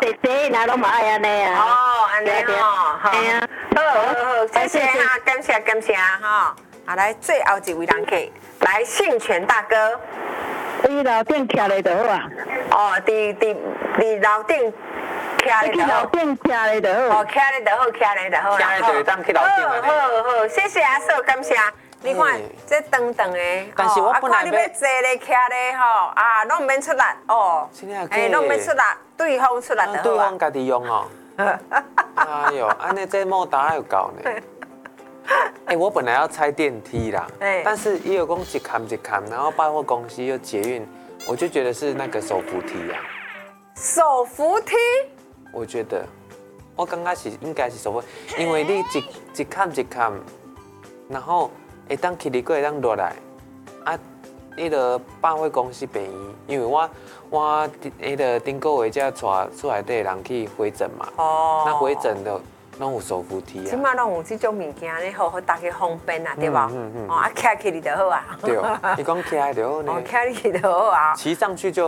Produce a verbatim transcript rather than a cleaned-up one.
坐哪拢嘛爱安尼啊。 哦，安尼哦，好， 哎呀， 好好好，谢谢哈，感谢感谢哈。啊，来最后一位人客，来信全大哥。 伊楼顶徛咧就好啊。 哦，伫伫伫楼顶徛咧就好。 楼顶徛咧就好。 哦，徛咧就好，徛咧就好。 徛咧就会当去楼顶安尼。 好好好，谢谢阿嫂，感谢。你看这长长的， 但是我本来你要坐咧徛咧吼，啊，拢唔免出力哦。哎，拢唔免出力，对方出力就好啊。 对方家己用哦。哎呦，安尼这莫打有够呢。哎，我本来要拆电梯啦，但是也有讲一坎一坎，然后百货公司又捷运，我就觉得是那个手扶梯啊。 手扶梯？ 我觉得，我刚开始应该是手扶，因为你一一坎一坎，然后会当起嚟，会当落来，啊，迄个百货公司便宜，因为我我迄个顶个月才带厝内底人去回诊嘛，哦，那回诊的。拢有手扶梯啊！ 即马拢有这种物件咧，好好大家方便啊，对吧？嗯嗯。哦，啊，徛起哩就好啊。 对，你讲徛就好呢。 哦，徛起就好啊。 骑上去就